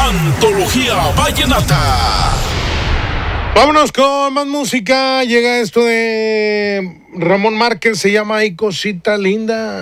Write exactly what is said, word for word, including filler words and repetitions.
Antología Vallenata. Vámonos con más música. Llega esto de Ramón Márquez, se llama Ay Cosita Linda.